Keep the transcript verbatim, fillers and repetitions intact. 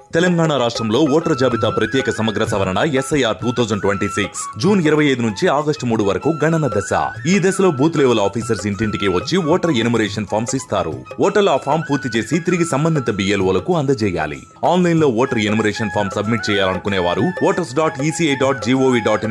తెలంగాణ రాష్ట్రంలో ఓటర్ జాబితా ప్రత్యేక సమగ్ర సవరణ SIR two thousand twenty six June ఇరవై ఐదు నుంచి ఆగస్టు మూడు వరకు గణన దశ. ఈ దశలో బూత్ లెవెల్ ఆఫీసర్స్ ఇంటింటికి వచ్చి ఓటర్ ఎనుమరేషన్ ఫామ్స్ ఇస్తారు. ఓటర్లు ఆ ఫామ్ పూర్తి చేసి తిరిగి సంబంధిత బిఎల్ఓలకు అందజేయాలి. ఆన్లైన్ లో ఓటర్ ఎనుమరేషన్ ఫామ్ సబ్మిట్ చేయాలనుకునే వారు voters dot ECI dot GOV dot